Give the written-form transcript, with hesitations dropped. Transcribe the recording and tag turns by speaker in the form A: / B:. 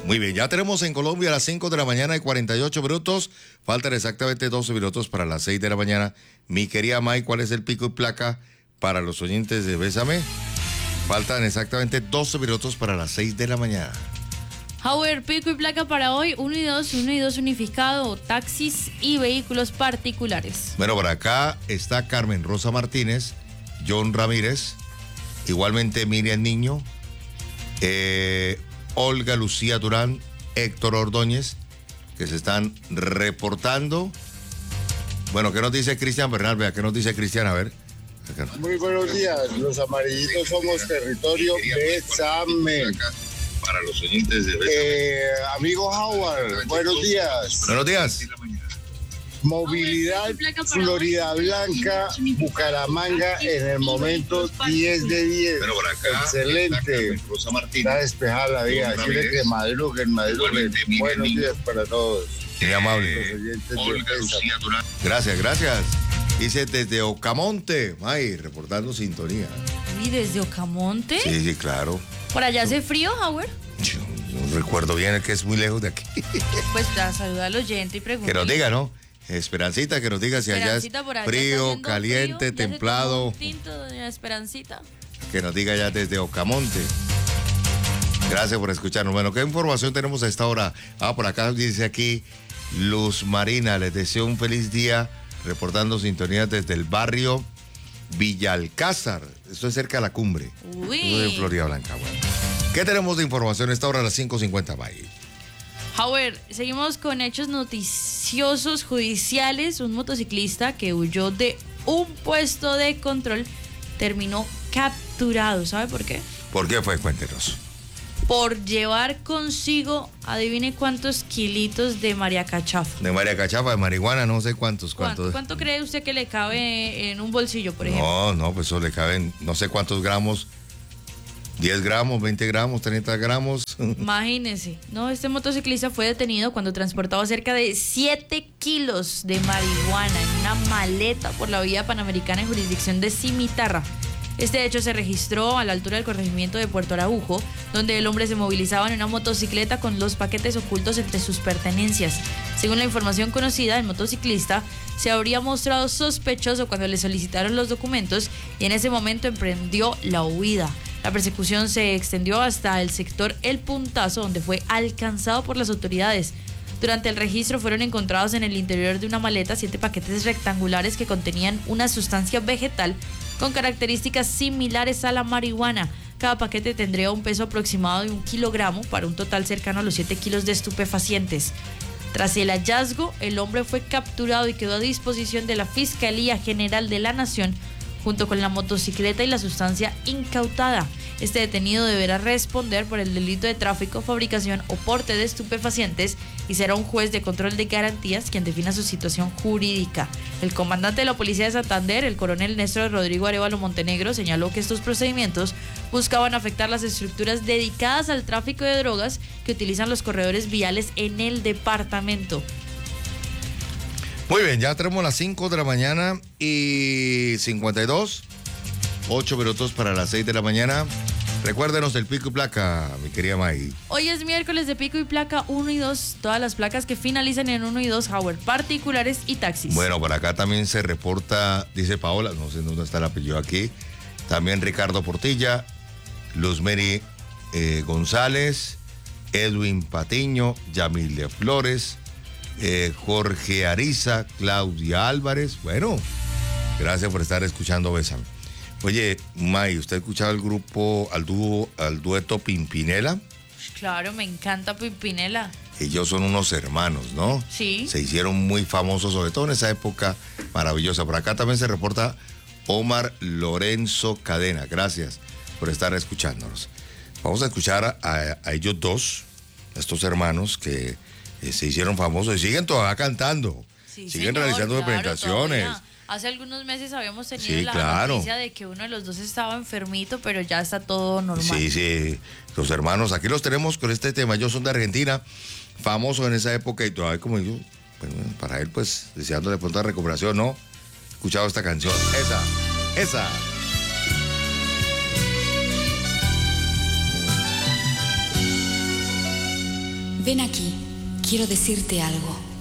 A: Muy bien, ya tenemos en Colombia a las 5 de la mañana y 48 minutos. Faltan exactamente 12 minutos para las 6 de la mañana. Mi querida May, ¿cuál es el pico y placa para los oyentes de Bésame? Faltan exactamente 12 minutos para las 6 de la mañana.
B: Howard, pico y placa para hoy, 1 y 2 unificado, taxis y vehículos particulares.
A: Bueno, por acá está Carmen Rosa Martínez, John Ramírez, igualmente Miriam Niño, Olga Lucía Durán, Héctor Ordóñez, que se están reportando. Bueno, ¿qué nos dice Cristian Bernal? Vea, ¿qué nos dice Cristian? A ver.
C: Muy buenos días, los amarillitos somos territorio Bésame.
A: Para los oyentes de
C: amigo Howard, buenos días.
A: Buenos días.
C: Movilidad Florida Blanca, Bucaramanga en el momento 10 de 10.
A: Pero por acá,
C: excelente.
A: Rosa Martínez.
C: Está despejada la vida. Decirle que madruguen. Buenos días para todos.
A: Muy amable.
C: Los oyentes de
A: Olga
C: Bésame.
A: Lucía Durán. Gracias. Dice desde Ocamonte, May, reportando sintonía.
B: ¿Y desde Ocamonte?
A: Sí, claro.
B: ¿Por allá hace frío, Howard?
A: Yo no recuerdo bien, que es muy lejos de aquí.
B: Pues a saludar al oyente y preguntar.
A: Que nos diga, ¿no? Esperancita, que nos diga si allá es
B: Esperancita, por allá está
A: frío,
B: haciendo
A: caliente,
B: frío. ¿Ya se
A: templado.
B: tomó un tinto, doña Esperancita?
A: Que nos diga ya desde Ocamonte. Gracias por escucharnos. Bueno, ¿qué información tenemos a esta hora? Por acá dice aquí Luz Marina, les deseo un feliz día, reportando sintonía desde el barrio Villalcázar. Esto es cerca de la cumbre.
B: Uy.
A: Esto es en Florida Blanca. Bueno. ¿Qué tenemos de información a esta hora a las 5:50, May?
B: Howard, seguimos con hechos noticiosos judiciales. Un motociclista que huyó de un puesto de control terminó capturado. ¿Sabe por qué?
A: ¿Por qué fue? Cuéntenos.
B: Por llevar consigo, adivine cuántos kilitos de mariacachafa.
A: De mariacachafa, de marihuana, no sé cuántos.
B: ¿Cuánto cree usted que le cabe en un bolsillo, por ejemplo?
A: No, pues eso le caben no sé cuántos gramos. 10 gramos, 20 gramos, 30 gramos.
B: Imagínese. No, este motociclista fue detenido cuando transportaba cerca de 7 kilos de marihuana en una maleta por la vía panamericana en jurisdicción de Cimitarra. Este hecho se registró a la altura del corregimiento de Puerto Araujo, donde el hombre se movilizaba en una motocicleta con los paquetes ocultos entre sus pertenencias. Según la información conocida, el motociclista se habría mostrado sospechoso cuando le solicitaron los documentos y en ese momento emprendió la huida. La persecución se extendió hasta el sector El Puntazo, donde fue alcanzado por las autoridades. Durante el registro fueron encontrados en el interior de una maleta 7 paquetes rectangulares que contenían una sustancia vegetal con características similares a la marihuana. Cada paquete tendría un peso aproximado de 1 kilogramo para un total cercano a los 7 kilos de estupefacientes. Tras el hallazgo, el hombre fue capturado y quedó a disposición de la Fiscalía General de la Nación junto con la motocicleta y la sustancia incautada. Este detenido deberá responder por el delito de tráfico, fabricación o porte de estupefacientes y será un juez de control de garantías quien defina su situación jurídica. El comandante de la Policía de Santander, el coronel Néstor Rodrigo Arévalo Montenegro, señaló que estos procedimientos buscaban afectar las estructuras dedicadas al tráfico de drogas que utilizan los corredores viales en el departamento.
A: Muy bien, ya tenemos las 5 de la mañana y 52. 8 minutos para las 6 de la mañana. Recuérdenos el pico y placa, mi querida May.
B: Hoy es miércoles de pico y placa 1 y 2. Todas las placas que finalizan en 1 y 2, Howard, particulares y taxis.
A: Bueno, por acá también se reporta, dice Paola, no sé dónde está el apellido aquí. También Ricardo Portilla, Luzmeri González, Edwin Patiño, Yamilia Flores, Jorge Ariza, Claudia Álvarez. Bueno, gracias por estar escuchando Bésame. Oye, May, ¿usted ha escuchado el grupo, al dueto Pimpinela?
B: Claro, me encanta Pimpinela.
A: Ellos son unos hermanos, ¿no?
B: Sí.
A: Se hicieron muy famosos, sobre todo en esa época maravillosa. Por acá también se reporta Omar Lorenzo Cadena. Gracias por estar escuchándonos. Vamos a escuchar a ellos dos, a estos hermanos que se hicieron famosos y siguen todavía cantando.
B: Sí,
A: siguen
B: señor,
A: realizando
B: claro,
A: presentaciones.
B: todavía. Hace algunos meses habíamos tenido
A: Sí,
B: la
A: claro.
B: noticia de que uno de los dos estaba enfermito, pero ya está todo normal.
A: Sí, los hermanos, aquí los tenemos con este tema. Ellos son de Argentina, famosos en esa época y todavía como yo, bueno, para él pues deseándole pronta recuperación, ¿no? He escuchado esta canción, esa.
D: Ven aquí, quiero decirte algo.